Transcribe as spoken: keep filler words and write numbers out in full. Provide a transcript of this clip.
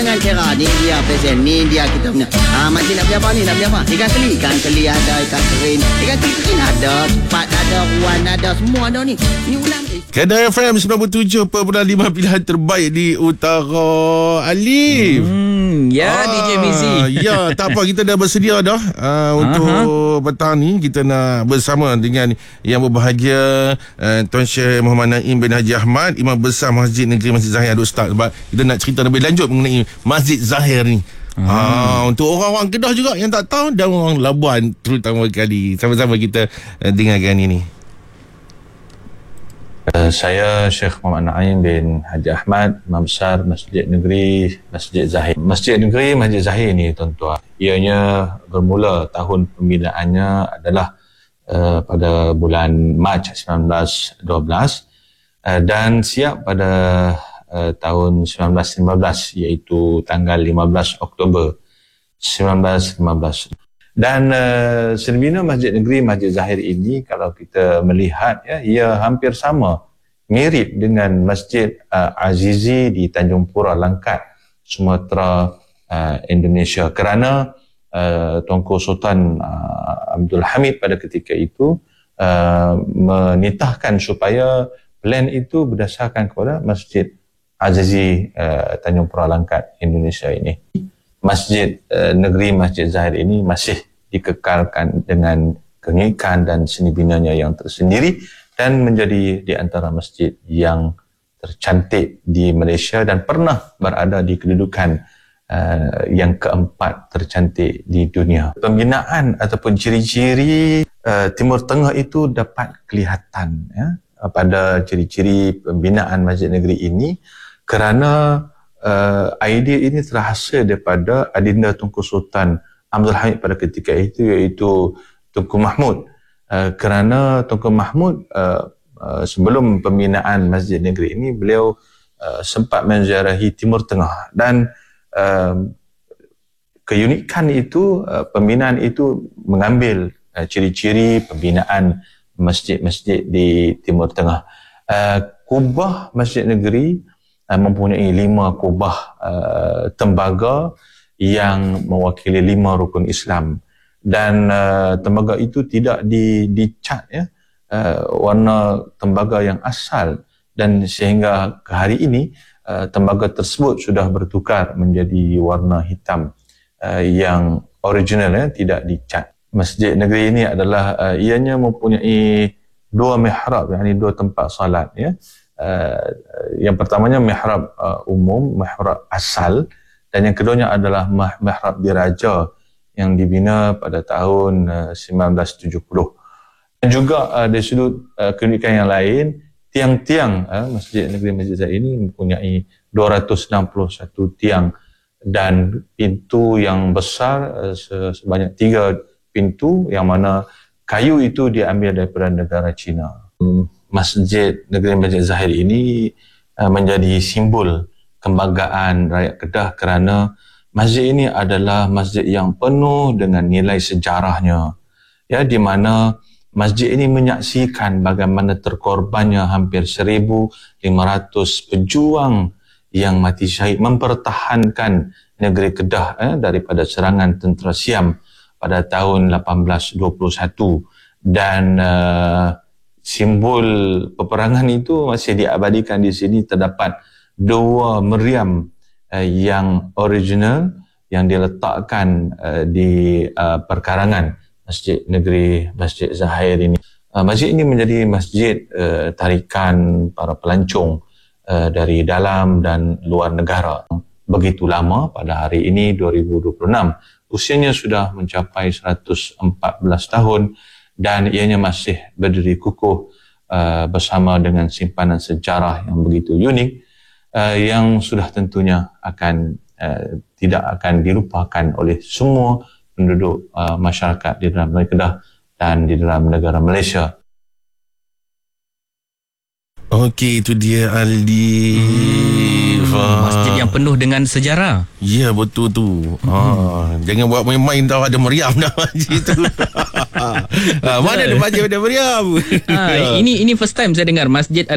dengan cara ni dia present, ni dia kita punya. Ah, Makcik nak beli apa ni? Nak beli apa? Ikan keli, ikan keli ada, ikan kering, ikan kering ada, sepat ada, ruan ada, semua ada ni. Ni ulam. Kedah F M sembilan puluh tujuh perpuluhan lima pilihan terbaik di Utara Alif. Hmm, ya ah, D J Mizi. Ya, tak apa, kita dah bersedia dah uh, untuk petang ni kita nak bersama dengan yang berbahagia uh, Tuan Syekh Muhammad Naim bin Haji Ahmad, Imam Besar Masjid Negeri Masjid Zahir Al-Ustaz, sebab kita nak cerita lebih lanjut mengenai Masjid Zahir ni. Hmm. Ah, untuk orang-orang Kedah juga yang tak tahu dan orang Labuan terutama kali. Sama-sama kita uh, dengarkan ini. Uh, saya Syekh Muhammad Naim bin Haji Ahmad, Imam Besar Masjid Negeri Masjid Zahir. Masjid Negeri Masjid Zahir ni tuan-tuan, ianya bermula tahun pembinaannya adalah uh, pada bulan Mac sembilan belas dua belas uh, dan siap pada uh, tahun sembilan belas lima belas, iaitu tanggal lima belas Oktober sembilan belas lima belas. Dan uh, serbina Masjid Negeri Masjid Zahir ini, kalau kita melihat, ya, ia hampir sama, mirip dengan Masjid uh, Azizi di Tanjung Pura, Langkat, Sumatera, uh, Indonesia. Kerana uh, Tuanku Sultan uh, Abdul Hamid pada ketika itu uh, menitahkan supaya plan itu berdasarkan kepada Masjid Azizi uh, Tanjung Pura, Langkat, Indonesia ini. Masjid uh, Negeri Masjid Zahir ini masih dikekalkan dengan keunikan dan seni binanya yang tersendiri dan menjadi di antara masjid yang tercantik di Malaysia dan pernah berada di kedudukan uh, yang keempat tercantik di dunia. Pembinaan ataupun ciri-ciri uh, Timur Tengah itu dapat kelihatan, ya, pada ciri-ciri pembinaan Masjid Negeri ini, kerana Uh, idea ini terhasil daripada adinda Tunku Sultan Abdul Hamid pada ketika itu, iaitu Tunku Mahmud. Uh, kerana Tunku Mahmud uh, uh, sebelum pembinaan Masjid Negeri ini, beliau uh, sempat menziarahi Timur Tengah, dan uh, keunikan itu, uh, pembinaan itu mengambil uh, ciri-ciri pembinaan masjid-masjid di Timur Tengah. Uh, kubah Masjid Negeri Uh, mempunyai lima kubah uh, tembaga yang mewakili lima rukun Islam, dan uh, tembaga itu tidak di, dicat, ya, uh, warna tembaga yang asal, dan sehingga ke hari ini uh, tembaga tersebut sudah bertukar menjadi warna hitam uh, yang original, ya, tidak dicat. Masjid Negeri ini adalah uh, ianya mempunyai dua mihrab, yakni dua tempat salat, ya. Uh, yang pertamanya mihrab uh, umum, mihrab asal, dan yang keduanya adalah mihrab diraja yang dibina pada tahun uh, sembilan belas tujuh puluh. Dan juga uh, dari sudut uh, keunikan yang lain, tiang-tiang uh, Masjid Negeri Masjid Zahir ini mempunyai dua ratus enam puluh satu tiang dan pintu yang besar uh, sebanyak tiga pintu, yang mana kayu itu diambil daripada negara China. Hmm. Masjid Negeri Masjid Zahir ini uh, menjadi simbol kebanggaan rakyat Kedah, kerana masjid ini adalah masjid yang penuh dengan nilai sejarahnya, ya, di mana masjid ini menyaksikan bagaimana terkorbannya hampir seribu lima ratus pejuang yang mati syahid mempertahankan negeri Kedah eh, daripada serangan tentera Siam pada tahun lapan belas dua puluh satu. Dan uh, simbol peperangan itu masih diabadikan di sini. Terdapat dua meriam uh, yang original yang diletakkan uh, di uh, perkarangan Masjid Negeri Masjid Zahir ini. Uh, masjid ini menjadi masjid uh, tarikan para pelancong uh, dari dalam dan luar negara. Begitu lama, pada hari ini dua ribu dua puluh enam, usianya sudah mencapai seratus empat belas tahun, dan ianya masih berdiri kukuh uh, bersama dengan simpanan sejarah yang begitu unik, uh, yang sudah tentunya akan uh, tidak akan dilupakan oleh semua penduduk uh, masyarakat di dalam negeri Kedah dan di dalam negara Malaysia. Okey, itu dia Aldi. Hmm, masjid yang penuh dengan sejarah. Ya, betul tu. Hmm. Ha, jangan buat main-main, tahu ada meriam dah masjid tu. Ha, mana ada masjid ada meriam? Ha, ini ini first time saya dengar masjid